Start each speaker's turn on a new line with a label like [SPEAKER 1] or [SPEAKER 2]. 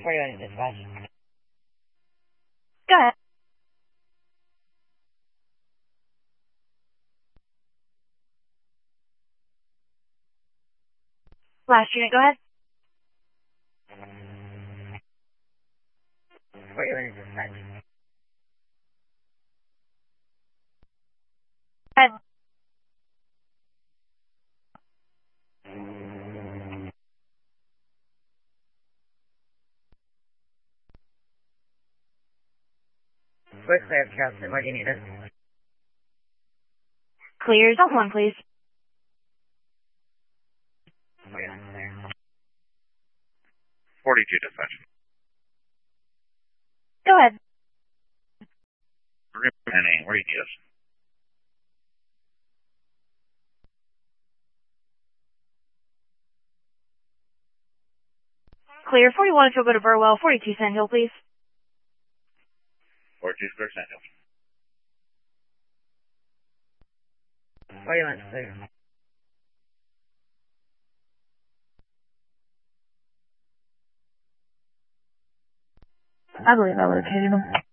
[SPEAKER 1] 41 dispatch.
[SPEAKER 2] Go ahead. Last unit, go ahead.
[SPEAKER 1] 41 dispatch.
[SPEAKER 2] Head.
[SPEAKER 1] We're clear, Charleston. Where do you need us?
[SPEAKER 2] Clear. Zone 1, please.
[SPEAKER 1] 41 clear.
[SPEAKER 3] 42 dispatch.
[SPEAKER 2] Go ahead.
[SPEAKER 3] Penny, where do you need us?
[SPEAKER 2] Clear. 41 if you'll go to Burwell. 42 Sand Hill, please.
[SPEAKER 3] 42 Square Sand Hill.
[SPEAKER 1] 41 clear.
[SPEAKER 2] I believe I located him.